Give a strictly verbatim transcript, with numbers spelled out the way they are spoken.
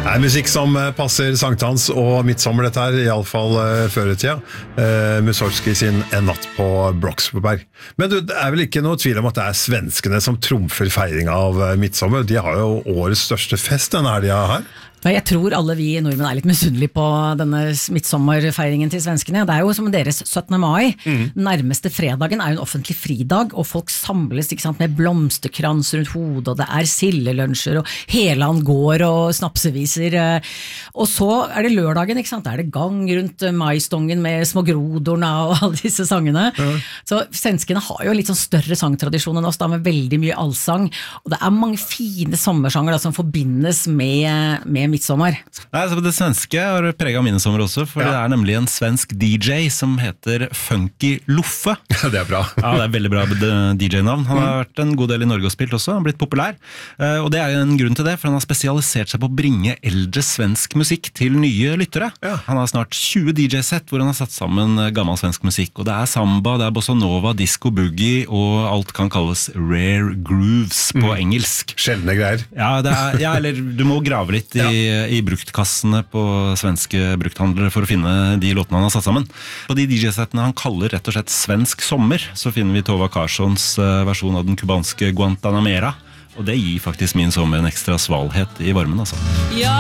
Det er musikk som passer Sankthans og Midtsommer dette her, i alle fall uh, før i tida. Uh, Mussorgsky sin En natt på Bloksberg. Men du, det er vel ikke noe tvil om at det er svenskene som trumfer feiring av uh, Midtsommer. De har jo årets største fest denne helga her. Jeg tror alle vi nordmenn er litt misunnelige på denne midtsommerfeiringen til svenskene. Det er jo som deres syttende mai. Mm. Nærmeste fredagen er jo en offentlig fridag, og folk samles ikke sant, med blomsterkrans rundt hodet, og det er sildelunsjer, og Heland går og snapseviser. Og så er det lørdagen, ikke sant? Da er det gang rundt maistongen med små grodorna og alle disse sangene. Mm. Så svenskene har jo litt sånn større sangtradisjon enn oss, da, med veldig mye allsang. Og det er mange fine sommersanger da, som forbindes med, med midtsommer. Nei, altså det svenske har preget mine sommer også, for ja. Det er nemlig en svensk D J som heter Funky Loffe. Ja, det er bra. Ja, det er veldig bra D J-navn. Han har vært en god del i Norge og spilt også, han har blitt populær. Og det er en grunn til det, for han har spesialisert seg på å bringe eldre svensk musikk til nye lyttere. Ja. Han har snart tjue D J-sett hvor han har satt sammen gammel svensk musikk, og det er samba, det er bossa nova, disco boogie, og alt kan kalles rare grooves på mm. engelsk. Sjeldne greier. Ja, det er, ja, eller du må grave litt i, ja. i bruktkassene på svenske brukthandlere for å finne de låtene han har satt sammen. På de D J-settene han kaller rett og slett svensk sommer, så finner vi Tova Karssons versjon av den kubanske Guantanamera, og det gir faktisk min sommer en ekstra svalhet i varmen, altså. Ja.